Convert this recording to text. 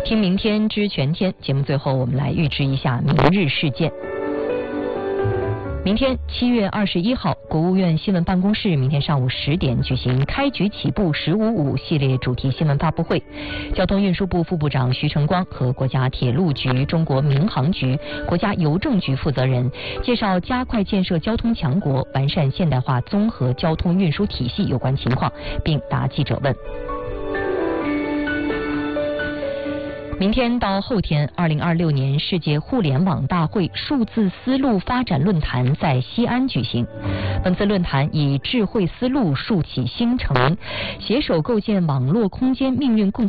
听明天知全天节目，最后我们来预知一下明日事件。明天7月21号，国务院新闻办公室明天上午10点举行开局起步1055系列主题新闻发布会。交通运输部副部长徐成光和国家铁路局、中国民航局、国家邮政局负责人介绍加快建设交通强国、完善现代化综合交通运输体系有关情况，并答记者问。明天到后天，2026年世界互联网大会数字丝路发展论坛在西安举行。本次论坛以智慧丝路竖起新城，携手构建网络空间命运共